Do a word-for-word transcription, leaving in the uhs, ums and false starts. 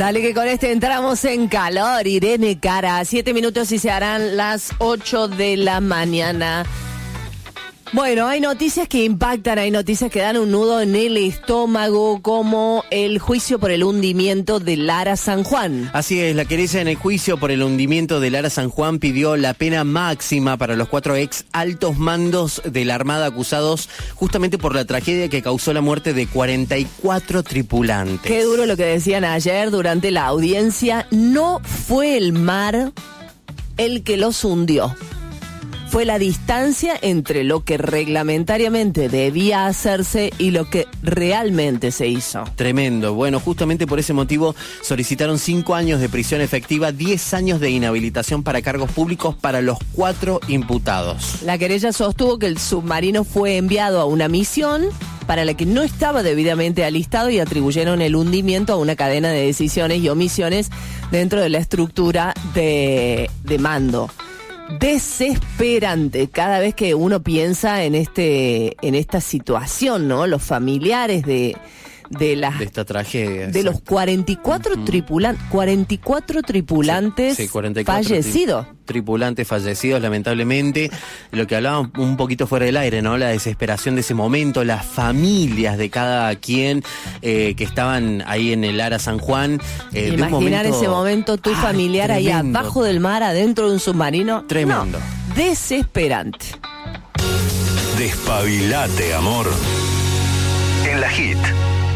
Dale que con este entramos en calor, Irene Cara. Siete minutos y se harán las ocho de la mañana. Bueno, hay noticias que impactan, hay noticias que dan un nudo en el estómago, como el juicio por el hundimiento de Lara San Juan. Así es, la querella en el juicio por el hundimiento de Lara San Juan pidió la pena máxima para los cuatro ex altos mandos de la Armada acusados justamente por la tragedia que causó la muerte de cuarenta y cuatro tripulantes. Qué duro lo que decían ayer durante la audiencia. No fue el mar el que los hundió. Fue la distancia entre lo que reglamentariamente debía hacerse y lo que realmente se hizo. Tremendo. Bueno, justamente por ese motivo solicitaron cinco años de prisión efectiva, diez años de inhabilitación para cargos públicos para los cuatro imputados. La querella sostuvo que el submarino fue enviado a una misión para la que no estaba debidamente alistado y atribuyeron el hundimiento a una cadena de decisiones y omisiones dentro de la estructura de, de mando. Desesperante cada vez que uno piensa en este en esta situación, ¿no? Los familiares de de las de esta tragedia, de exacto. Los cuarenta y cuatro uh-huh. tripulantes cuarenta y cuatro tripulantes sí, sí, cuarenta y cuatro fallecidos. Tri- tripulantes fallecidos, lamentablemente. Lo que hablábamos un poquito fuera del aire, ¿no? La desesperación de ese momento, las familias de cada quien eh, que estaban ahí en el Lara San Juan. Eh, Imaginar momento... ese momento, tu ah, familiar tremendo. Ahí abajo del mar, adentro de un submarino. Tremendo. No, desesperante. Despabilate, amor. En la Hit.